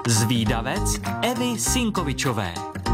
Zvídavec Evy Sinkovičové.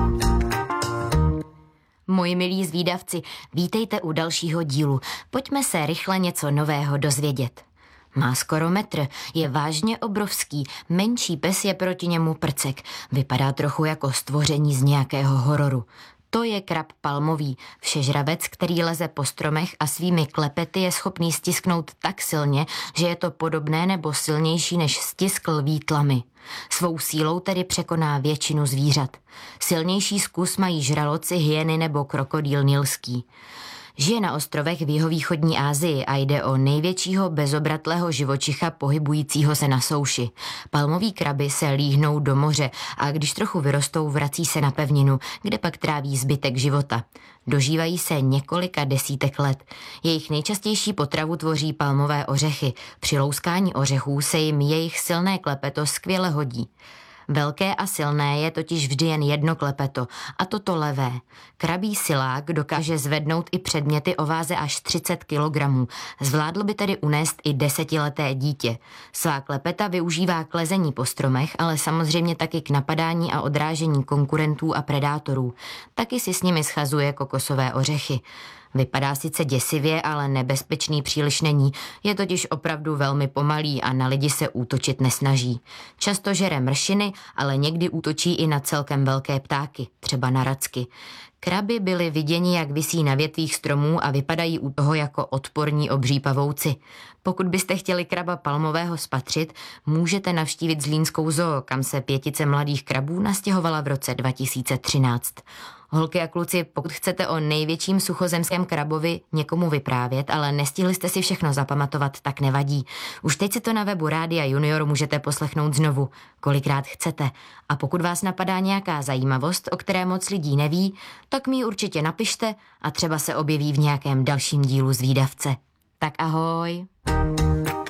Moji milí zvídavci, vítejte u dalšího dílu. Pojďme se rychle něco nového dozvědět. Má skoro metr, je vážně obrovský, menší pes je proti němu prcek. Vypadá trochu jako stvoření z nějakého hororu. To je krab palmový, všežravec, který leze po stromech a svými klepety je schopný stisknout tak silně, že je to podobné nebo silnější než stisk lví tlamy. Svou sílou tedy překoná většinu zvířat. Silnější zkus mají žraloci, hyeny nebo krokodýl nilský. Žije na ostrovech v jihovýchodní Asii a jde o největšího bezobratlého živočicha pohybujícího se na souši. Palmoví kraby se líhnou do moře a když trochu vyrostou, vrací se na pevninu, kde pak tráví zbytek života. Dožívají se několika desítek let. Jejich nejčastější potravu tvoří palmové ořechy. Při louskání ořechů se jim jejich silné klepeto skvěle hodí. Velké a silné je totiž vždy jen jedno klepeto, a toto levé. Krabí silák dokáže zvednout i předměty o váze až 30 kilogramů. Zvládl by tedy unést i 10leté dítě. Svá klepeta využívá k lezení po stromech, ale samozřejmě taky k napadání a odrážení konkurentů a predátorů. Taky si s nimi schazuje kokosové ořechy. Vypadá sice děsivě, ale nebezpečný příliš není, je totiž opravdu velmi pomalý a na lidi se útočit nesnaží. Často žere mršiny, ale někdy útočí i na celkem velké ptáky, třeba na racky. Kraby byly viděni, jak visí na větvích stromů a vypadají u toho jako odporní obří pavouci. Pokud byste chtěli kraba palmového spatřit, můžete navštívit zlínskou zoo, kam se 5 mladých krabů nastěhovala v roce 2013. Holky a kluci, pokud chcete o největším suchozemském krabovi někomu vyprávět, ale nestihli jste si všechno zapamatovat, tak nevadí. Už teď si to na webu Rádia Junior můžete poslechnout znovu, kolikrát chcete. A pokud vás napadá nějaká zajímavost, o které moc lidí neví, tak mi ji určitě napište a třeba se objeví v nějakém dalším dílu Zvídavce. Tak ahoj!